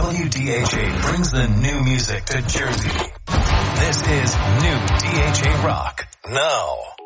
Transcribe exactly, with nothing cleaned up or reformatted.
W D H A brings the new music to Jersey. This is New D H A Rock. Now.